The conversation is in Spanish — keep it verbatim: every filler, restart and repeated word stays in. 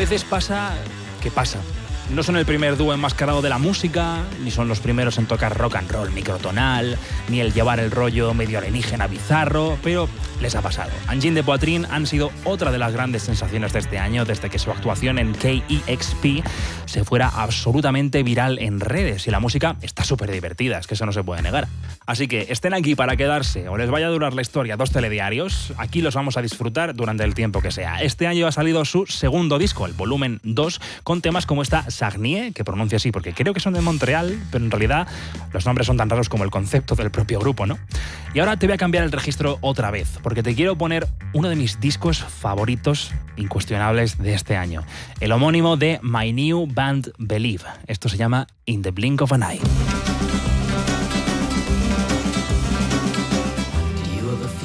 veces pasa que pasa. No son el primer dúo enmascarado de la música, ni son los primeros en tocar rock and roll microtonal, ni el llevar el rollo medio alienígena bizarro, pero les ha pasado. Engine de Poitrine han sido otra de las grandes sensaciones de este año, desde que su actuación en K E X P se fuera absolutamente viral en redes, y la música está súper divertida, es que eso no se puede negar. Así que estén aquí para quedarse o les vaya a durar la historia dos telediarios, aquí los vamos a disfrutar durante el tiempo que sea. Este año ha salido su segundo disco, el volumen dos, con temas como esta Sagnier, que pronuncio así porque creo que son de Montreal, pero en realidad los nombres son tan raros como el concepto del propio grupo, ¿no? Y ahora te voy a cambiar el registro otra vez, porque te quiero poner uno de mis discos favoritos incuestionables de este año, el homónimo de My New Band Believe. Esto se llama In the Blink of an Eye.